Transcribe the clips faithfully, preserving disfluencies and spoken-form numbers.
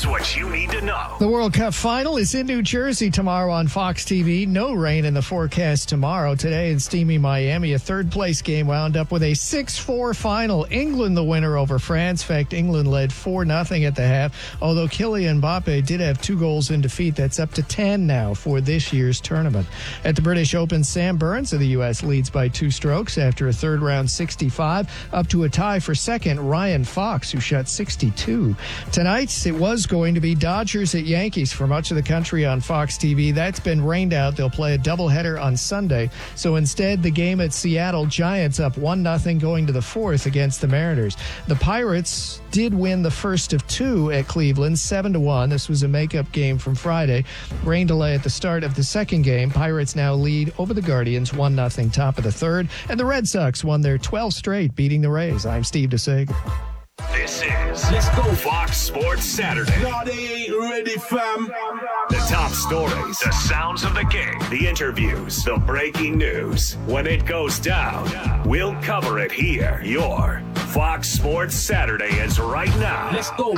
Here's what you need to know. The World Cup final is in New Jersey tomorrow on Fox T V. No rain in the forecast tomorrow. Today in steamy Miami, a third-place game wound up with a six four final. England the winner over France. In fact, England led four nothing at the half, although Kylian Mbappe did have two goals in defeat. That's up to ten now for this year's tournament. At the British Open, Sam Burns of the U S leads by two strokes after a third-round sixty-five, up to a tie for second, Ryan Fox, who shot sixty-two. Tonight, it was going to be Dodgers at Yankees for much of the country on Fox T V. That's been rained out. They'll play a doubleheader on Sunday. So instead, the game at Seattle, Giants up one nothing going to the fourth against the Mariners. The Pirates did win the first of two at Cleveland, seven to one. This was a makeup game from Friday. Rain delay at the start of the second game. Pirates now lead over the Guardians, one nothing top of the third. And the Red Sox won their twelfth straight, beating the Rays. I'm Steve DeSager. This is Let's Go Fox Sports Saturday. No, they ain't ready, fam. The top stories, the sounds of the game, the interviews, the breaking news. When it goes down, we'll cover it here. Your Fox Sports Saturday is right now. Let's go.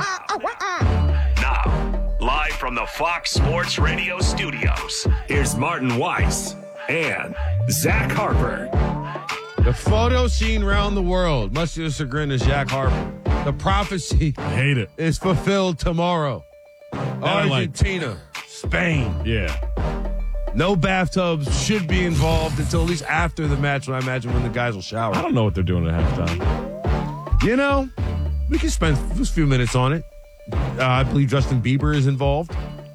Now, live from the Fox Sports Radio studios, here's Martin Weiss and Zach Harper. The photo seen around the world, much to the chagrin of Zach Harper. The prophecy I hate it. is fulfilled tomorrow. Argentina, like, Spain. Yeah. No bathtubs should be involved until at least after the match, when I imagine when the guys will shower. I don't know what they're doing at halftime. You know, we can spend a few minutes on it. Uh, I believe Justin Bieber is involved.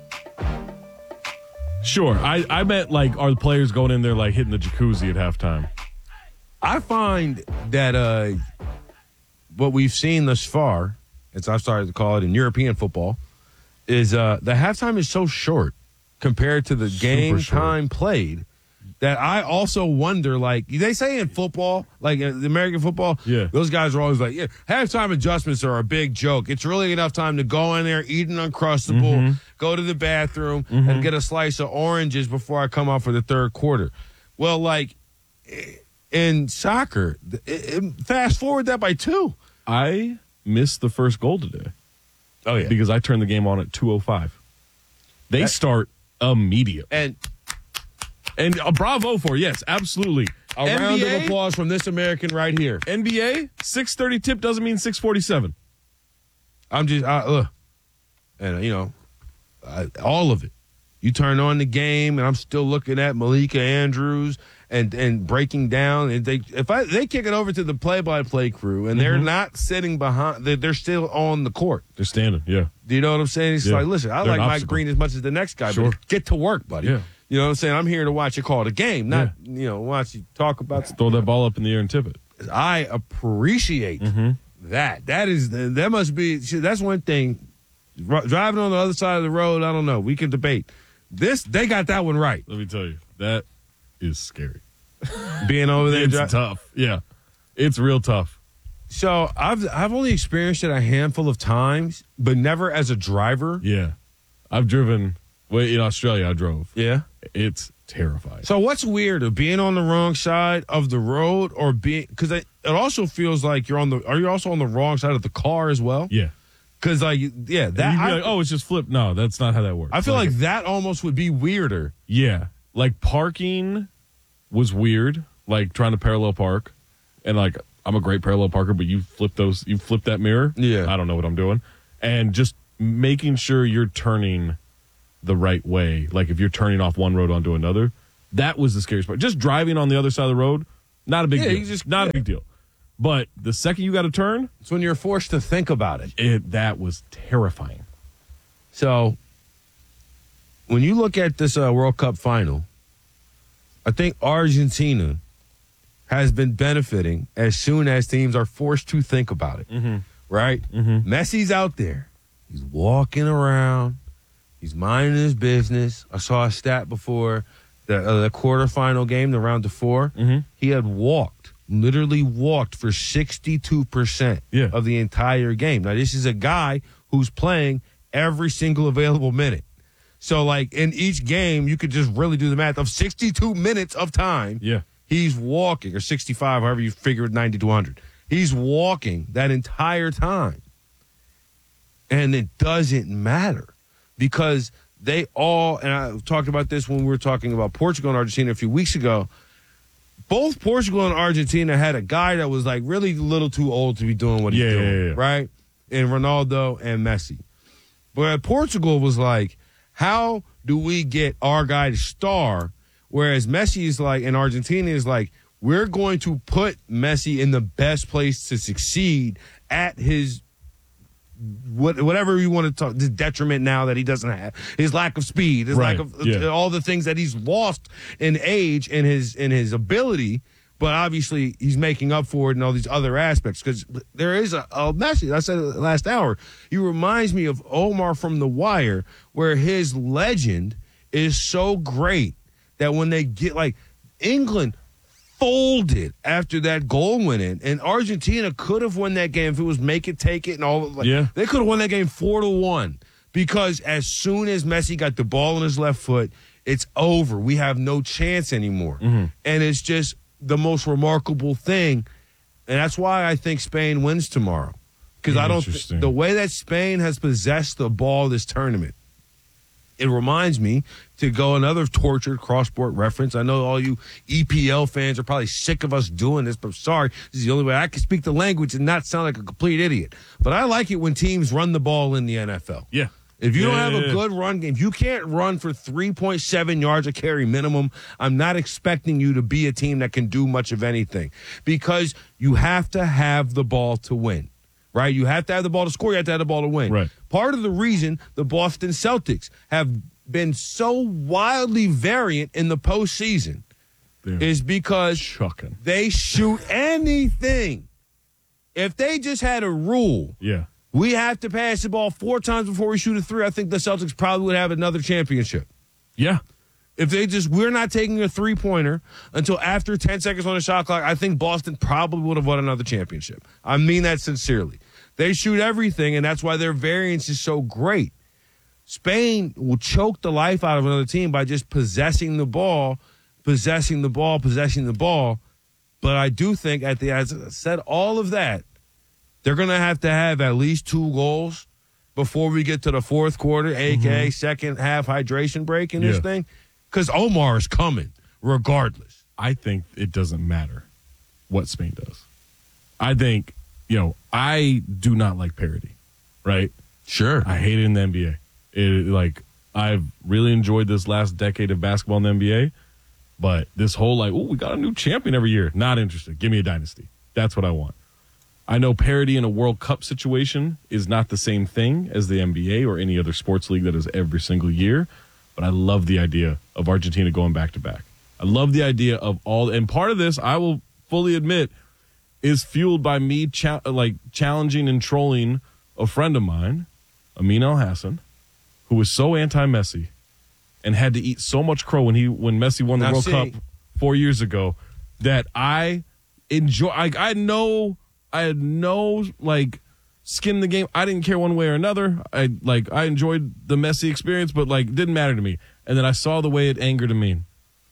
Sure. I, I meant, like, are the players going in there, like, hitting the jacuzzi at halftime? I find that uh, what we've seen thus far, as I've started to call it in European football, is uh, the halftime is so short compared to the Super game short. time played that I also wonder, like, they say in football, like uh, the American football, yeah. those guys are always like, yeah, halftime adjustments are a big joke. It's really enough time to go in there, eat an Uncrustable, Mm-hmm. go to the bathroom, Mm-hmm. and get a slice of oranges before I come out for the third quarter. Well, like, in soccer, it, it, fast forward that by two. I missed the first goal today. Oh, yeah. Because I turned the game on at two oh five. They That- start immediately. And And uh, bravo for, yes, absolutely. a N B A, round of applause from this American right here. N B A, six thirty tip doesn't mean six forty-seven. I'm just, I, uh, and, you know, I, all of it. You turn on the game, and I'm still looking at Malika Andrews and and breaking down. And they if I they kick it over to the play-by-play crew, and they're Mm-hmm. not sitting behind, they're, they're still on the court. They're standing, yeah. Do you know what I'm saying? It's Yeah. like, listen, I They're like an Mike obstacle. Green as much as the next guy, Sure. but get to work, buddy. Yeah. You know what I'm saying? I'm here to watch you call the game, not, you know, watch you talk about. Throw that ball up in the air and tip it. I appreciate Mm-hmm. that. That is, that must be, that's one thing. Dri- Driving on the other side of the road, I don't know. We can debate. This, they got that one right. Let me tell you, that is scary. Being over there. It's dri- tough. Yeah. It's real tough. So I've I've only experienced it a handful of times, but never as a driver. Yeah. I've driven, well, in Australia, I drove. Yeah. It's terrifying. So what's weirder, being on the wrong side of the road or being, because it, it also feels like you're on the, are you also on the wrong side of the car as well? Yeah. Because like, yeah, That, that, You'd be I, like, oh, it's just flipped. No, that's not how that works. I feel like that almost would be weirder. Yeah. Like parking was weird, like trying to parallel park. And like, I'm a great parallel parker, but you flip those, you flip that mirror. Yeah. I don't know what I'm doing. And just making sure you're turning the right way. Like if you're turning off one road onto another, that was the scariest part. Just driving on the other side of the road, not a big Yeah, deal. you just- not yeah. a big deal. But the second you got to turn, It's when you're forced to think about it. it that was terrifying. So when you look at this uh, World Cup final, I think Argentina has been benefiting as soon as teams are forced to think about it, Mm-hmm. right? Mm-hmm. Messi's out there. He's walking around. He's minding his business. I saw a stat before the, uh, the quarterfinal game, the round of four. Mm-hmm. He had walked, literally walked for sixty-two percent Yeah. of the entire game. Now, this is a guy who's playing every single available minute. So, like, in each game, you could just really do the math of sixty-two minutes of time. Yeah. He's walking, or sixty-five, however you figure it, ninety to one hundred. He's walking that entire time. And it doesn't matter because they all, and I talked about this when we were talking about Portugal and Argentina a few weeks ago, both Portugal and Argentina had a guy that was like really a little too old to be doing what he's Yeah, doing, yeah, yeah. right? And Ronaldo and Messi. But Portugal was like, how do we get our guy to star? Whereas Messi is like, and Argentina is like, we're going to put Messi in the best place to succeed at his what, whatever you want to talk, the detriment now that he doesn't have, his lack of speed, his Right, lack of yeah. all the things that he's lost in age and his in his ability. But obviously, he's making up for it in all these other aspects because there is a, a message. I said it last hour. He reminds me of Omar from The Wire, where his legend is so great that when they get like England folded after that goal went in, and Argentina could have won that game if it was make it, take it, and all. Like, Yeah. they could have won that game four to one because as soon as Messi got the ball in his left foot, it's over. We have no chance anymore, Mm-hmm. and it's just the most remarkable thing, and that's why I think Spain wins tomorrow because I don't Interesting. th- the way that Spain has possessed the ball this tournament. It reminds me to go another tortured cross-sport reference. I know all you E P L fans are probably sick of us doing this, but I'm sorry. This is the only way I can speak the language and not sound like a complete idiot. But I like it when teams run the ball in the N F L. Yeah. If you Yeah, don't have yeah, a yeah. good run game, if you can't run for three point seven yards a carry minimum, I'm not expecting you to be a team that can do much of anything because you have to have the ball to win. Right? You have to have the ball to score. You have to have the ball to win. Right. Part of the reason the Boston Celtics have been so wildly variant in the postseason They're is because chucking. they shoot anything. If they just had a rule, Yeah. we have to pass the ball four times before we shoot a three, I think the Celtics probably would have another championship. Yeah. If they just, we're not taking a three-pointer until after ten seconds on the shot clock, I think Boston probably would have won another championship. I mean that sincerely. They shoot everything, and that's why their variance is so great. Spain will choke the life out of another team by just possessing the ball, possessing the ball, possessing the ball. But I do think, at the as I said all of that, they're going to have to have at least two goals before we get to the fourth quarter, a k a second half hydration break in this Yeah. thing. Because Omar is coming regardless. I think it doesn't matter what Spain does. I think, you know, I do not like parity, right? Sure. I hate it in the N B A. It, like, I've really enjoyed this last decade of basketball in the N B A, but this whole, like, oh, we got a new champion every year. Not interested. Give me a dynasty. That's what I want. I know parity in a World Cup situation is not the same thing as the N B A or any other sports league that is every single year, but I love the idea of Argentina going back to back. I love the idea of all, and part of this, I will fully admit, is fueled by me cha- like challenging and trolling a friend of mine, Amin Al Hassan, who was so anti-Messi and had to eat so much crow when he when Messi won the Now, World see- Cup four years ago that I enjoy. I, I know I had no like skin in the game. I didn't care one way or another. I like I enjoyed the Messi experience, but like it didn't matter to me. And then I saw the way it angered Amin,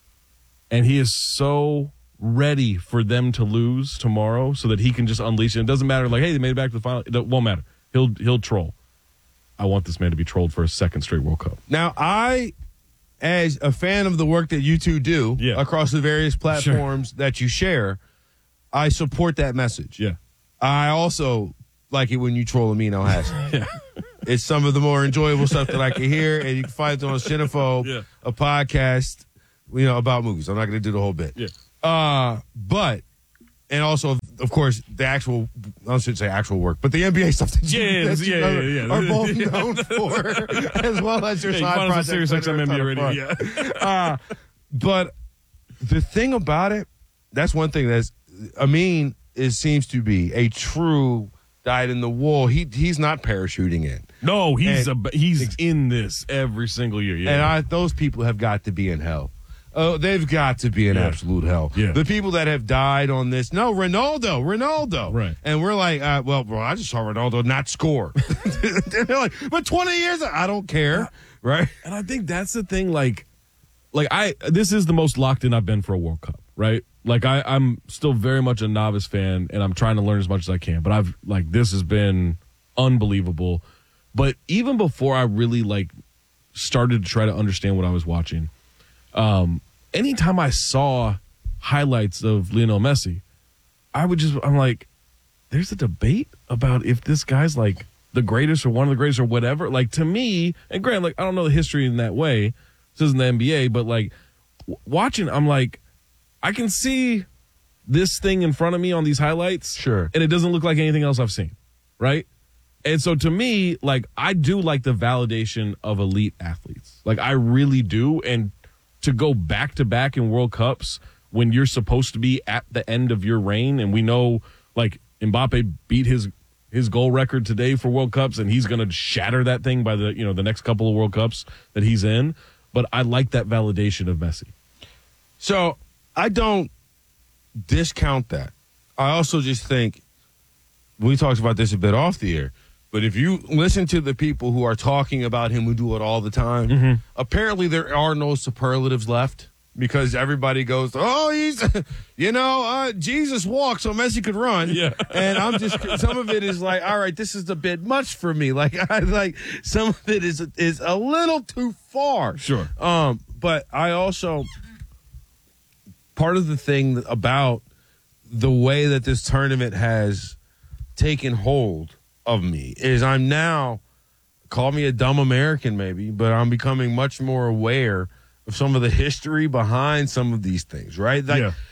and he is so ready for them to lose tomorrow so that he can just unleash it. It doesn't matter. Like, hey, they made it back to the final. It won't matter. He'll he'll troll. I want this man to be trolled for a second straight World Cup. Now, I, as a fan of the work that you two do Yeah. across the various platforms that you share, I support that message. Yeah. I also like it when you troll Amin Al Hassan. Yeah. It's some of the more enjoyable stuff that I can hear, and you can find it on Cinephobe, Yeah. a podcast, you know, about movies. I'm not going to do the whole bit. Yeah. Uh, but, and also, of course, the actual, I shouldn't say actual work, but the N B A stuff that you, Yeah, that yeah, you yeah, are, yeah, yeah. are both known for, as well as your Yeah, you side find us on projects. Sirius that X M are a N B A ton of radio, fun. yeah. uh, but the thing about it, that's one thing that's, Amin is, seems to be a true dyed in the wool. He He's not parachuting in. No, he's And- a, he's in this every single year. Yeah. And I, those people have got to be in hell. Oh, they've got to be in Yeah. absolute hell. Yeah. The people that have died on this, no, Ronaldo, Ronaldo. Right. And we're like, uh, well, bro, I just saw Ronaldo not score. They're like, but twenty years, I don't care. Right? And I think that's the thing. Like, like I, this is the most locked in I've been for a World Cup, right? Like I, I'm still very much a novice fan, and I'm trying to learn as much as I can. But I've like this has been unbelievable. But even before I really like started to try to understand what I was watching, um, anytime I saw highlights of Lionel Messi, I would just, I'm like, there's a debate about if this guy's like the greatest or one of the greatest or whatever. Like to me, and granted, like I don't know the history in that way. This isn't the N B A, but like w- watching, I'm like, I can see this thing in front of me on these highlights. Sure. And it doesn't look like anything else I've seen. Right. And so to me, like I do like the validation of elite athletes. Like I really do. And to go back to back in World Cups when you're supposed to be at the end of your reign, and we know like Mbappe beat his his goal record today for World Cups, and he's going to shatter that thing by the you know the next couple of World Cups that he's in. But I like that validation of Messi. So I don't discount that. I also just think we talked about this a bit off the air. But if you listen to the people who are talking about him who do it all the time, mm-hmm. apparently there are no superlatives left. Because everybody goes, oh, he's, you know, uh, Jesus walked so Messi could run. Yeah. And I'm just, some of it is like, all right, this is a bit much for me. Like, I like, some of it is, is a little too far. Sure. Um, but I also, part of the thing about the way that this tournament has taken hold of me is I'm now, call me a dumb American maybe, but I'm becoming much more aware of some of the history behind some of these things, right? Like yeah.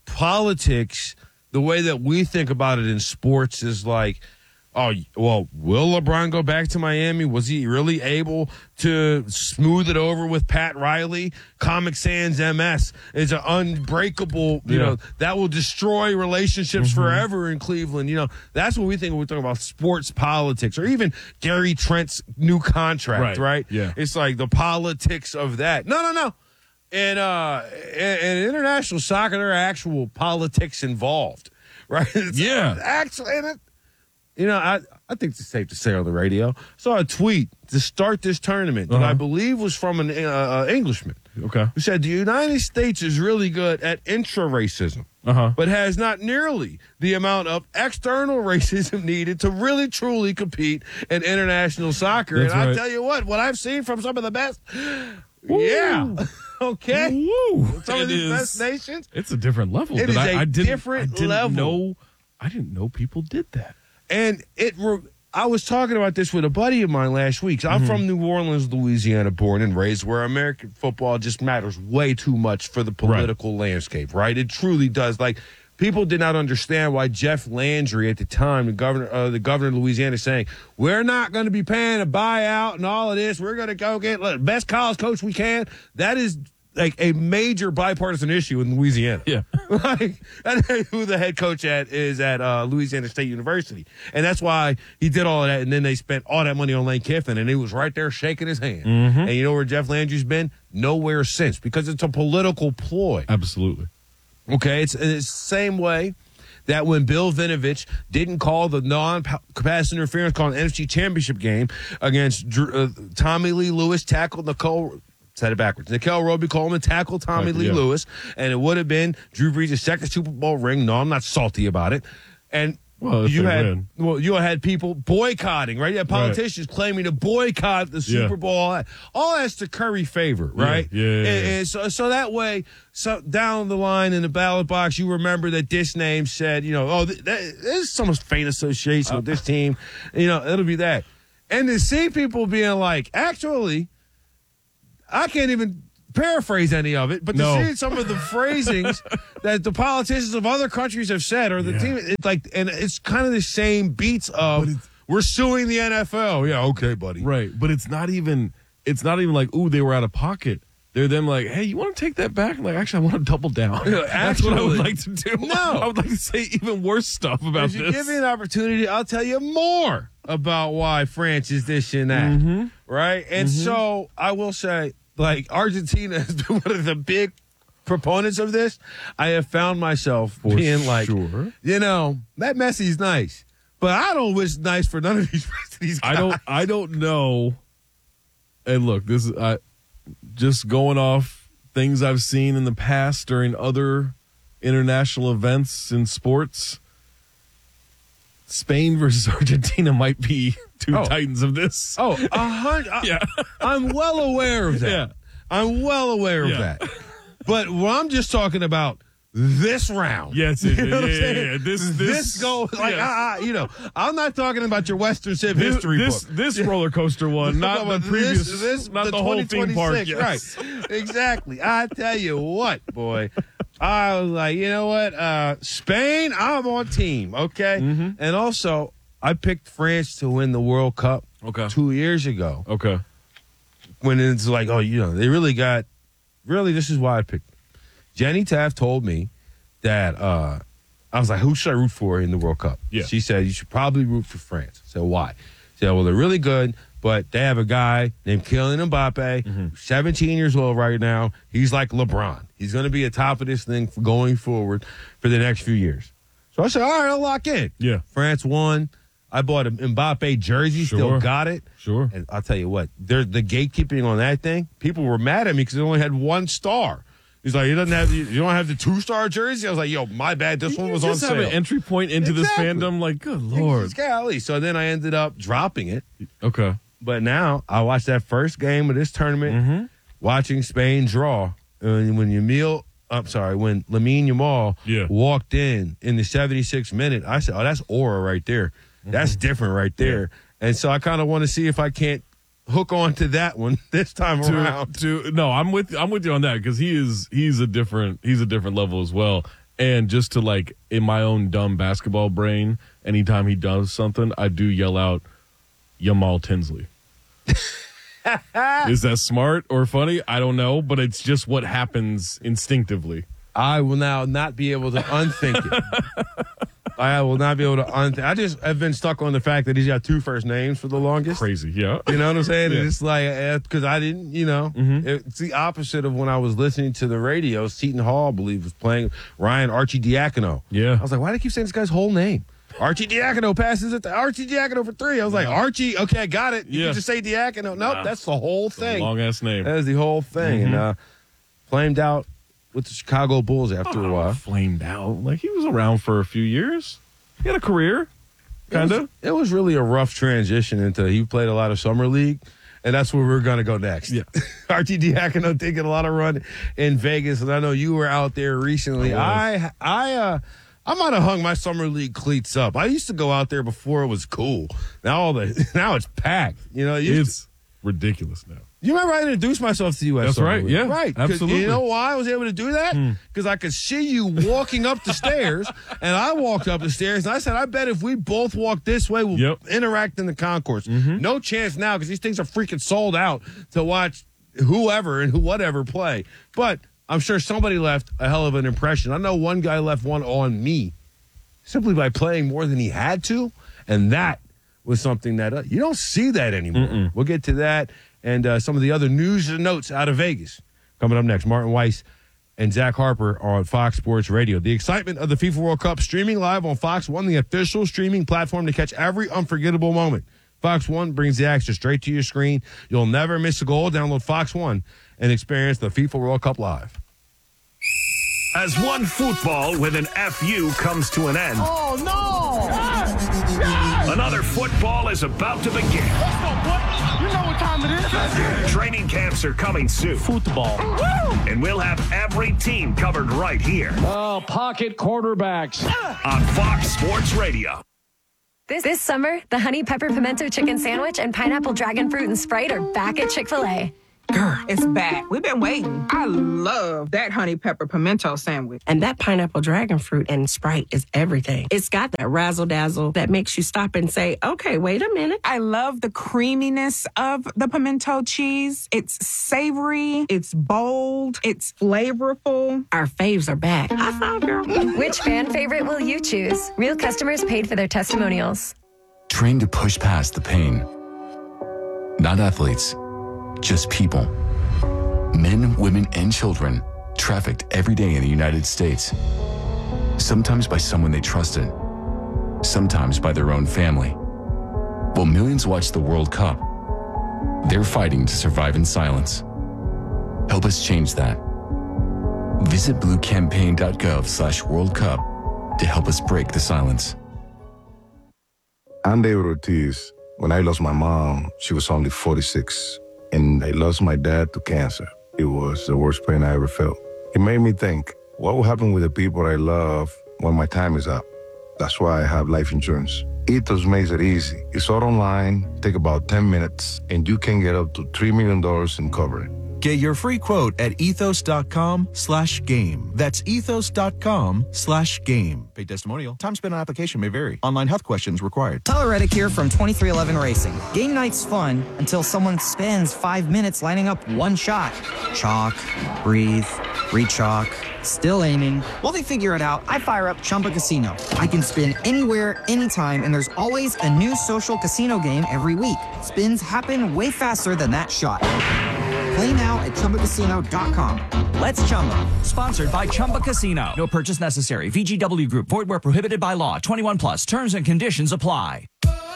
Politics, the way that we think about it in sports is like, oh, well, will LeBron go back to Miami? Was he really able to smooth it over with Pat Riley? Comic Sans M S is an unbreakable, you yeah. know, that will destroy relationships mm-hmm. forever in Cleveland. You know, that's what we think when we're talking about sports politics, or even Gary Trent's new contract, right? right? Yeah. It's like the politics of that. No, no, no. In, uh, in, in international soccer, there are actual politics involved, right? It's yeah. Actually, and it, you know, I, I think it's safe to say on the radio. Saw a tweet to start this tournament uh-huh. that I believe was from an uh, Englishman. Okay. Who said the United States is really good at intra-racism, uh-huh. but has not nearly the amount of external racism needed to really, truly compete in international soccer. That's and right. I tell you what, what I've seen from some of the best, Woo. yeah. Okay. Woo. Some it of these is, best nations. It's a different level. It that is I, a I didn't, different I didn't level. Know, I didn't know people did that. And it, I was talking about this with a buddy of mine last week. So I'm mm-hmm. from New Orleans, Louisiana, born and raised, where American football just matters way too much for the political right. landscape, right? It truly does. Like, people did not understand why Jeff Landry at the time, the governor, uh, the governor of Louisiana, saying, we're not going to be paying a buyout and all of this. We're going to go get the best college coach we can. That is like a major bipartisan issue in Louisiana. Yeah. Like, that's who the head coach at is at uh, Louisiana State University. And that's why he did all of that. And then they spent all that money on Lane Kiffin, and he was right there shaking his hand. Mm-hmm. And you know where Jeff Landry's been? Nowhere since, because it's a political ploy. Absolutely. Okay. It's, it's the same way that when Bill Vinovich didn't call the non-pass interference call an N F C Championship game against Drew, uh, Tommy Lee Lewis, tackled Nicole. Said it backwards. Nicole Roby-Coleman tackled Tommy like, Lee yeah. Lewis, and it would have been Drew Brees' second Super Bowl ring. No, I'm not salty about it. And well, you had win. well, you had people boycotting, right? You had politicians right. claiming to boycott the Super yeah. Bowl. All, that. all that's to curry favor, right? Yeah, yeah, yeah, and, yeah. and so, so that way, so down the line in the ballot box, you remember that this name said, you know, oh, th- that, there's some faint association uh, with this team. You know, it'll be that. And to see people being like, actually, I can't even paraphrase any of it, but no. to see some of the phrasings that the politicians of other countries have said, or the yeah. team, it's like, and it's kind of the same beats of we're suing the N F L. Yeah, okay, buddy. Right, but it's not even. It's not even like, ooh, they were out of pocket. They're them like, hey, you want to take that back? I'm like, actually, I want to double down. Yeah, That's what I would actually, like to do. No, I would like to say even worse stuff about if you this. give me an opportunity, I'll tell you more about why France is this and that. Mm-hmm. Right, and mm-hmm. so I will say, like, Argentina has been one of the big proponents of this. I have found myself For being like, sure. you know, that Messi's nice, but I don't wish nice for none of these rest of these guys. I don't. I don't know. And look, this is I, just going off things I've seen in the past during other international events in sports. Spain versus Argentina might be two Oh. titans of this. Oh, a hundred. Yeah. I'm well aware of that. Yeah. I'm well aware of Yeah. that. But well, I'm just talking about this round. Yes, You it- know what I'm yeah, yeah, saying? yeah. This- this this- go like yes. uh, uh, you know. I'm not talking about your Western Civ This, history this, book. this roller coaster one, not the This- previous, this, not the, the, whole theme park. Yes. Right. Exactly. I tell you what, boy. I was like, you know what? Uh, Spain, I'm on team, okay? Mm-hmm. And also, I picked France to win the World Cup Okay. two years ago. Okay. When it's like, oh, you know, they really got, really, this is why I picked. Jenny Taft told me that, uh, I was like, who should I root for in the World Cup? Yeah. She said, you should probably root for France. I said, why? She said, well, they're really good, but they have a guy named Kylian Mbappe, Mm-hmm. seventeen years old right now. He's like LeBron. He's going to be at top of this thing for going forward for the next few years. So I said, all right, I'll lock in. Yeah. France won. I bought a Mbappe jersey, Sure. still got it. Sure. And I'll tell you what, there's the gatekeeping on that thing. People were mad at me because it only had one star. He's like, he doesn't have, you don't have the two star jersey. I was like, yo, my bad. This one was you on just sale. have an entry point into Exactly. this fandom. Like, good Lord. Golly. So then I ended up dropping it. Okay. But now I watched that first game of this tournament, Mm-hmm. watching Spain draw. And when Yamil, I'm sorry, when Lamine Yamal Yeah. walked in in the seventy-sixth minute, I said, oh, that's aura right there. That's different right there. And so I kind of want to see if I can't hook on to that one this time To, around. to no, I'm with I'm with you on that because he is he's a different he's a different level as well. And just to like in my own dumb basketball brain, anytime he does something, I do yell out Yamal Tinsley. Is that smart or funny? I don't know, but it's just what happens instinctively. I will now not be able to unthink it. I will not be able to unthink. I just have been stuck on the fact that he's got two first names for the longest. Crazy, yeah. You know what I'm saying? Yeah. And it's like, because I didn't, you know, Mhm. it's the opposite of when I was listening to the radio. Seton Hall, I believe, was playing Ryan Archie Diacono. Yeah. I was like, why do they keep saying this guy's whole name? Archie Diacono passes it to Archie Diacono for three. I was like, Archie, okay, I got it. You Yeah. can just say Diacono. Nope, Nah. that's the whole thing. Long ass name. That is the whole thing. And uh, flamed out with the Chicago Bulls after a Oh, while. flamed out. Like he was around for a few years. He had a career, kind It of. was, it was really a rough transition into he played a lot of summer league, and that's where we're going to go next. Yeah. Archie Diacono did get a lot of run in Vegas, and I know you were out there recently. I I I uh I might have hung my summer league cleats up. I used to go out there before it was cool. Now all the now it's packed. You know, you It's ridiculous now. You remember I introduced myself to you at That's Summer right, League? yeah, Right. 'Cause absolutely. You know why I was able to do that? Because I could see you walking up the stairs, and I walked up the stairs, and I said, I bet if we both walk this way, we'll Yep. interact in the concourse. No chance now because these things are freaking sold out to watch whoever and who whatever play. But I'm sure somebody left a hell of an impression. I know one guy left one on me simply by playing more than he had to, and that was something that uh, you don't see that anymore. Mm-mm. We'll get to that and uh, some of the other news and notes out of Vegas. Coming up next, Martin Weiss and Zach Harper on Fox Sports Radio. The excitement of the FIFA World Cup streaming live on Fox One, the official streaming platform to catch every unforgettable moment. Fox One brings the action straight to your screen. You'll never miss a goal. Download Fox One and experience the FIFA World Cup live. As one football with an F U comes to an end. Oh, no! Another football is about to begin. Let's go, boy. You know what time it is. Training camps are coming soon. Football. And we'll have every team covered right here Oh, pocket quarterbacks. on Fox Sports Radio. This, this summer, the Honey Pepper Pimento Chicken Sandwich and Pineapple Dragon Fruit and Sprite are back at Chick-fil-A. Girl, it's back. We've been waiting. I love that honey pepper pimento sandwich. And that pineapple dragon fruit and Sprite is everything. It's got that razzle dazzle that makes you stop and say, okay, wait a minute. I love the creaminess of the pimento cheese. It's savory, it's bold, it's flavorful. Our faves are back. I thought, girl. Which fan favorite will you choose? Real customers paid for their testimonials. Trained to push past the pain. Not athletes, just people. Men, women, and children trafficked every day in the United States. Sometimes by someone they trusted, sometimes by their own family. While millions watch the World Cup, they're fighting to survive in silence. Help us change that. Visit bluecampaign.gov slash World Cup to help us break the silence. I'm David Ortiz, When I lost my mom, she was only forty-six, and I lost my dad to cancer. It was the worst pain I ever felt. It made me think, what will happen with the people I love when my time is up? That's why I have life insurance. Ethos makes it easy. It's all online, take about ten minutes, and you can get up to three million dollars in coverage. Get your free quote at ethos.com slash game. That's ethos.com slash game. Paid testimonial. Time spent on application may vary. Online health questions required. Tyler Reddick here from twenty-three eleven Racing. Game night's fun until someone spends five minutes lining up one shot. Chalk, breathe, re-chalk, still aiming. While they figure it out, I fire up Chumba Casino. I can spin anywhere, anytime, and there's always a new social casino game every week. Spins happen way faster than that shot. Play now at Chumba Casino dot com. Let's Chumba. Sponsored by Chumba Casino. No purchase necessary. V G W Group. Void where prohibited by law. twenty-one plus. Terms and conditions apply.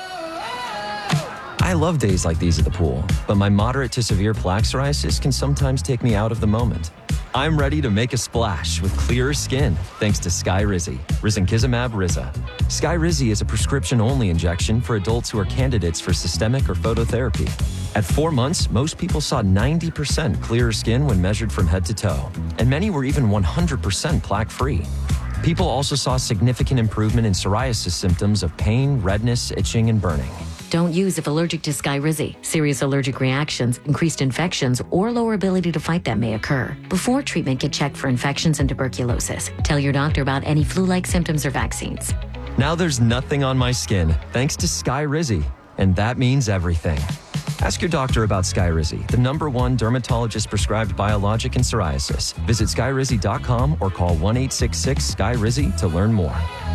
I love days like these at the pool, but my moderate to severe plaque psoriasis can sometimes take me out of the moment. I'm ready to make a splash with clearer skin thanks to Skyrizi, Risankizumab Riza. Skyrizi is a prescription-only injection for adults who are candidates for systemic or phototherapy. At four months, most people saw ninety percent clearer skin when measured from head to toe, and many were even one hundred percent plaque-free. People also saw significant improvement in psoriasis symptoms of pain, redness, itching, and burning. Don't use if allergic to Skyrizi. Serious allergic reactions, increased infections, or lower ability to fight them may occur. Before treatment, get checked for infections and tuberculosis. Tell your doctor about any flu-like symptoms or vaccines. Now there's nothing on my skin thanks to Skyrizi, and that means everything. Ask your doctor about Skyrizi, the number one dermatologist-prescribed biologic in psoriasis. Visit skyrizi dot com or call one eight six six Sky Rizi to learn more.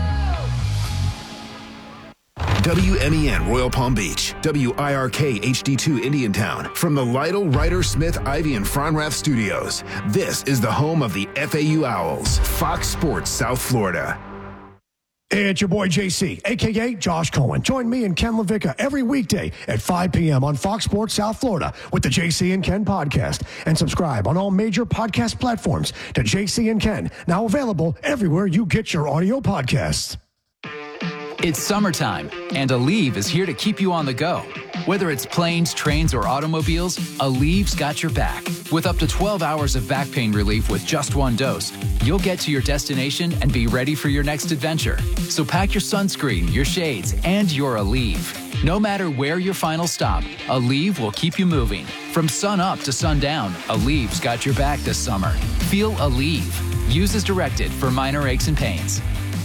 W M E N Royal Palm Beach, W I R K H D two Indiantown. From the Lytle, Ryder, Smith, Ivy, and Fronrath studios, this is the home of the F A U Owls, Fox Sports South Florida. Hey, it's your boy J C, a k a. Josh Cohen. Join me and Ken LaVicka every weekday at five p.m. on Fox Sports South Florida with the J C and Ken podcast. And subscribe on all major podcast platforms to J C and Ken, now available everywhere you get your audio podcasts. It's summertime, and Aleve is here to keep you on the go. Whether it's planes, trains, or automobiles, Aleve's got your back. With up to twelve hours of back pain relief with just one dose, you'll get to your destination and be ready for your next adventure. So pack your sunscreen, your shades, and your Aleve. No matter where your final stop, Aleve will keep you moving. From sun up to sundown, Aleve's got your back this summer. Feel Aleve. Use as directed for minor aches and pains.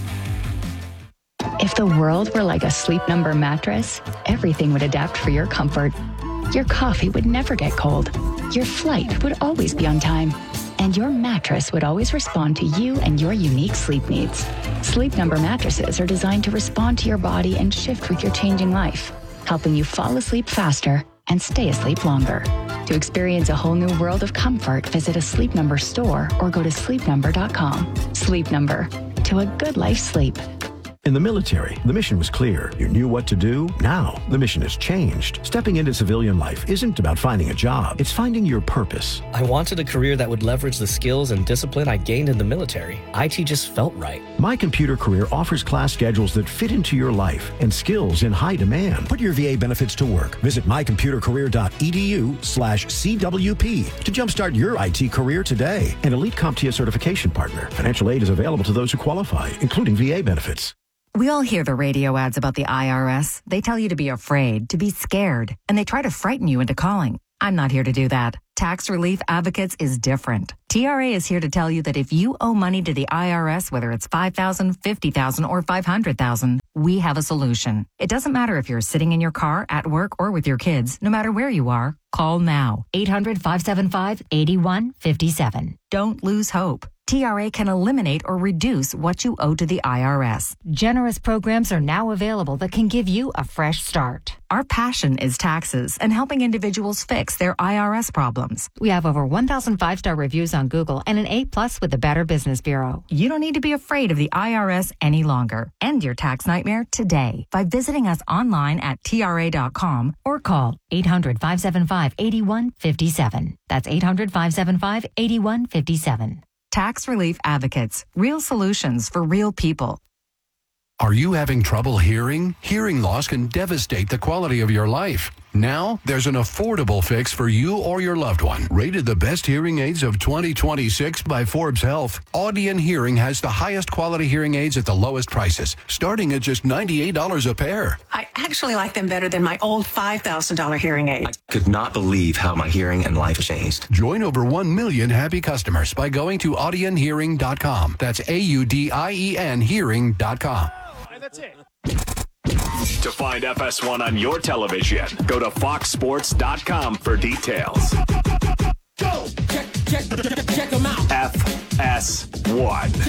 If the world were like a Sleep Number mattress, everything would adapt for your comfort. Your coffee would never get cold. Your flight would always be on time. And your mattress would always respond to you and your unique sleep needs. Sleep Number mattresses are designed to respond to your body and shift with your changing life, helping you fall asleep faster and stay asleep longer. To experience a whole new world of comfort, visit a Sleep Number store or go to sleep number dot com. Sleep Number, to a good life sleep. In the military, the mission was clear. You knew what to do. Now, the mission has changed. Stepping into civilian life isn't about finding a job. It's finding your purpose. I wanted a career that would leverage the skills and discipline I gained in the military. I T just felt right. My Computer Career offers class schedules that fit into your life and skills in high demand. Put your V A benefits to work. Visit my computer career dot e d u slash C W P to jumpstart your I T career today. An Elite CompTIA certification partner. Financial aid is available to those who qualify, including V A benefits. We all hear the radio ads about the I R S. They tell you to be afraid, to be scared, and they try to frighten you into calling. I'm not here to do that. Tax Relief Advocates is different. T R A is here to tell you that if you owe money to the I R S, whether it's five thousand dollars, fifty thousand dollars, or five hundred thousand dollars, we have a solution. It doesn't matter if you're sitting in your car, at work, or with your kids. No matter where you are, call now. eight hundred, five seven five, eight one five seven. Don't lose hope. T R A can eliminate or reduce what you owe to the I R S. Generous programs are now available that can give you a fresh start. Our passion is taxes and helping individuals fix their I R S problems. We have over one thousand five-star reviews on Google and an A plus with the Better Business Bureau. You don't need to be afraid of the I R S any longer. End your tax nightmare today by visiting us online at T R A dot com or call eight hundred, five seven five, eight one five seven. That's eight hundred, five seven five, eight one five seven. Tax Relief Advocates. Real solutions for real people. Are you having trouble hearing? Hearing loss can devastate the quality of your life. Now, there's an affordable fix for you or your loved one. Rated the best hearing aids of twenty twenty-six by Forbes Health, Audion Hearing has the highest quality hearing aids at the lowest prices, starting at just ninety-eight dollars a pair. I actually like them better than my old five thousand dollars hearing aid. I could not believe how my hearing and life changed. Join over one million happy customers by going to audion hearing dot com. That's A U D I E N hearing dot com. That's it. To find F S one on your television, go to fox sports dot com for details. Go! Check, check, check, check them out. F S one.